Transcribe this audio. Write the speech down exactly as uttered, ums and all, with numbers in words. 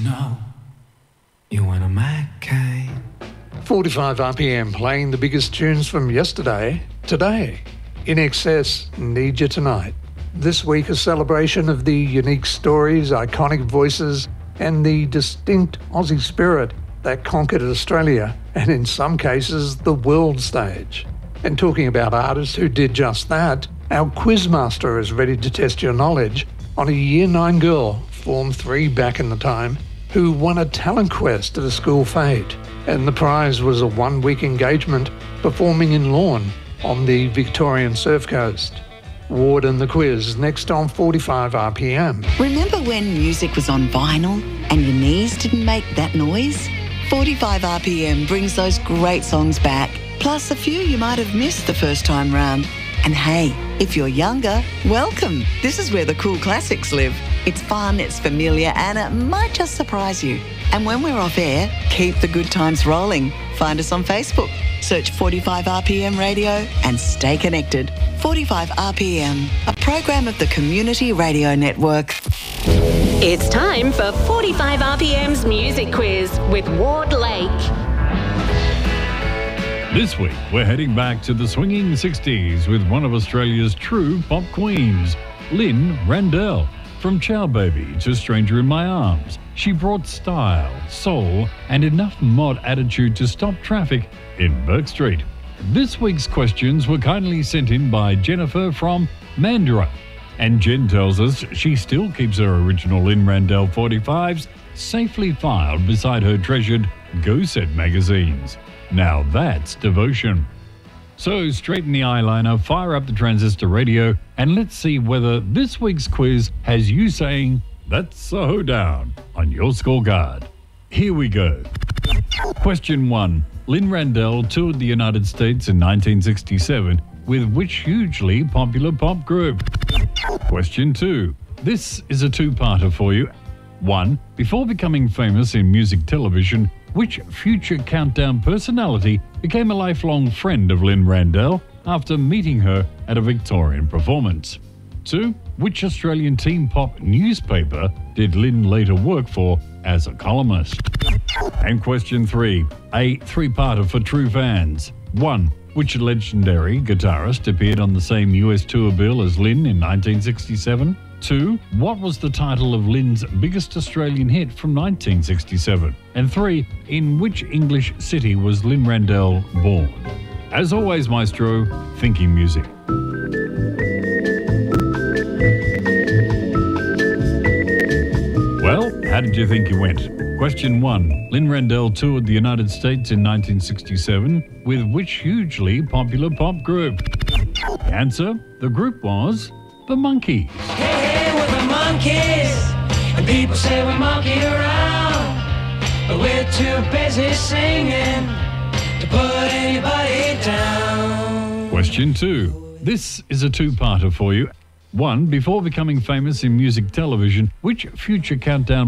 know you want a Mac-Kane. forty-five R P M playing the biggest tunes from yesterday, today. In Excess, Need You Tonight. This week a celebration of the unique stories, iconic voices and the distinct Aussie spirit that conquered Australia and in some cases the world stage. And talking about artists who did just that, our quizmaster is ready to test your knowledge on a Year nine girl, Form three back in the time, who won a talent quest at a school fete. And the prize was a one-week engagement performing in Lorne on the Victorian Surf Coast. Ward and the quiz next on forty-five R P M. Remember when music was on vinyl and your knees didn't make that noise? forty-five R P M brings those great songs back, plus a few you might have missed the first time round. And hey, if you're younger, welcome. This is where the cool classics live. It's fun, it's familiar, and it might just surprise you. And when we're off air, keep the good times rolling. Find us on Facebook. Search forty-five R P M Radio and stay connected. forty-five R P M, a program of the Community Radio Network. It's time for forty-five R P M's Music Quiz with Ward Lake. This week, we're heading back to the swinging sixties with one of Australia's true pop queens, Lynn Randell. From Chow Baby to Stranger in My Arms, she brought style, soul, and enough mod attitude to stop traffic in Bourke Street. This week's questions were kindly sent in by Jennifer from Mandurah. And Jen tells us she still keeps her original Lynn Randell forty-fives safely filed beside her treasured Go Set magazines. Now that's devotion. So straighten the eyeliner, fire up the transistor radio, and let's see whether this week's quiz has you saying, "That's a hoedown" on your scorecard. Here we go. Question one. Lynn Randell toured the United States in nineteen sixty-seven with which hugely popular pop group? Question two. This is a two-parter for you. One. Before becoming famous in music television, which future Countdown personality became a lifelong friend of Lynn Randell after meeting her at a Victorian performance? Two. Which Australian teen pop newspaper did Lynn later work for as a columnist? And question three, a three-parter for true fans. One. Which legendary guitarist appeared on the same U S tour bill as Lynn in nineteen sixty-seven? Two, what was the title of Lynn's biggest Australian hit from nineteen sixty-seven? And three, in which English city was Lynn Randell born? As always, Maestro, thinking music. Well, how did you think it went? Question one. Lynn Randell toured the United States in nineteen sixty-seven with which hugely popular pop group? The answer, the group was the Monkees. Hey, we're the Monkees, and people say we monkey around, but we're too busy singing to put anybody down. Question two. This is a two-parter for you. One, before becoming famous in music television, which future Countdown